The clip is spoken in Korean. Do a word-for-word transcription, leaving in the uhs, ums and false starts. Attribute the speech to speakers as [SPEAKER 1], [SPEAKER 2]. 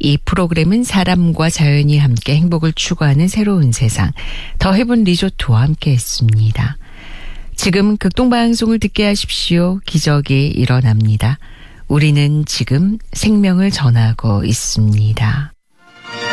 [SPEAKER 1] 이 프로그램은 사람과 자연이 함께 행복을 추구하는 새로운 세상, 더 헤븐 리조트와 함께 했습니다. 지금 극동방송을 듣게 하십시오. 기적이 일어납니다. 우리는 지금 생명을 전하고 있습니다.